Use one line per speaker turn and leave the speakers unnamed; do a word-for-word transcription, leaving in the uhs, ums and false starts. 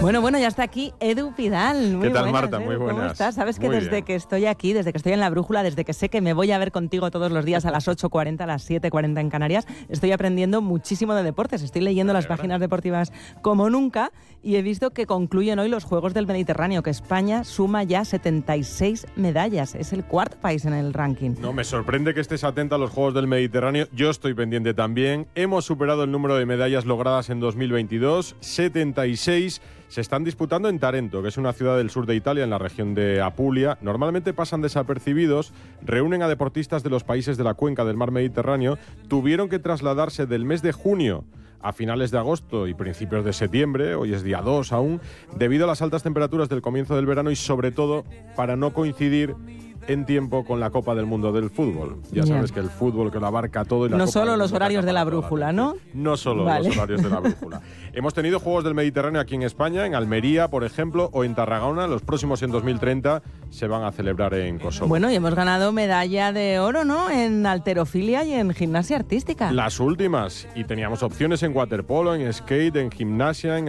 Bueno, bueno, ya está aquí Edu Pidal. Muy
¿Qué tal,
buenas,
Marta?
Edu,
Muy buenas.
¿Cómo estás? Sabes que
Muy
desde
bien.
que estoy aquí, desde que estoy en La Brújula, desde que sé que me voy a ver contigo todos los días a las ocho cuarenta, a las siete cuarenta en Canarias, estoy aprendiendo muchísimo de deportes. Estoy leyendo las páginas deportivas como nunca y he visto que concluyen hoy los Juegos del Mediterráneo, que España suma ya setenta y seis medallas. Es el cuarto país en el ranking.
No, me sorprende que estés atenta a los Juegos del Mediterráneo. Yo estoy pendiente también. Hemos superado el número de medallas logradas en dos mil veintidós, setenta y seis. Se están disputando en Tarento, que es una ciudad del sur de Italia, en la región de Apulia. Normalmente pasan desapercibidos, reúnen a deportistas de los países de la cuenca del mar Mediterráneo. Tuvieron que trasladarse del mes de junio a finales de agosto y principios de septiembre, hoy es día dos aún, debido a las altas temperaturas del comienzo del verano y sobre todo para no coincidir en tiempo con la Copa del Mundo del fútbol. Ya
Yeah.
sabes que el fútbol que lo abarca todo y la
No
Copa
solo
del
los
Mundo
horarios
que
de la
acapara toda
brújula, ¿no?
atención. No solo
Vale.
los horarios de la brújula. Hemos tenido Juegos del Mediterráneo aquí en España, en Almería, por ejemplo, o en Tarragona. Los próximos en dos mil treinta se van a celebrar en Kosovo.
Bueno, y hemos ganado medalla de oro, ¿no? En halterofilia y en gimnasia artística.
Las últimas. Y teníamos opciones en waterpolo, en skate, en gimnasia, en